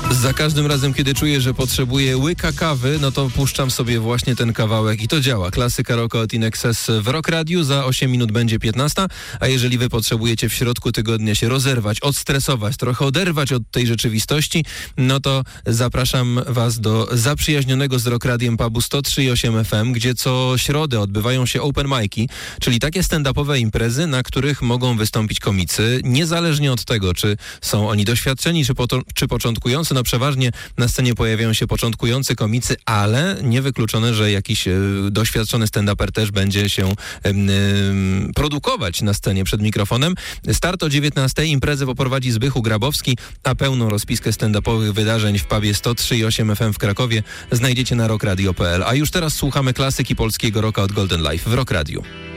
Za każdym razem, kiedy czuję, że potrzebuję łyka kawy, no to puszczam sobie właśnie ten kawałek i to działa. Klasyka rocka od In Excess w Rock Radiu. Za 8 minut będzie 15, a jeżeli wy potrzebujecie w środku tygodnia się rozerwać, odstresować, trochę oderwać od tej rzeczywistości, no to zapraszam was do zaprzyjaźnionego z Rock Radiem pubu 103,8 FM, gdzie co środę odbywają się open mic'i, czyli takie stand-upowe imprezy, na których mogą wystąpić komicy, niezależnie od tego, czy są oni doświadczeni, czy początkujący. No przeważnie na scenie pojawiają się początkujący komicy, ale niewykluczone, że jakiś doświadczony stand-uper też będzie się produkować na scenie przed mikrofonem. Start o 19:00, imprezę poprowadzi Zbychu Grabowski, a pełną rozpiskę stand-upowych wydarzeń w pubie 103,8 FM w Krakowie znajdziecie na rockradio.pl. A już teraz słuchamy klasyki polskiego rocka od Golden Life w Rock Radio.